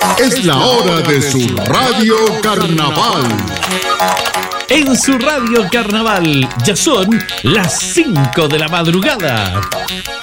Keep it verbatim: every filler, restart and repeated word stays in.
Es la hora de su Radio Carnaval. En su Radio Carnaval ya son las cinco de la madrugada.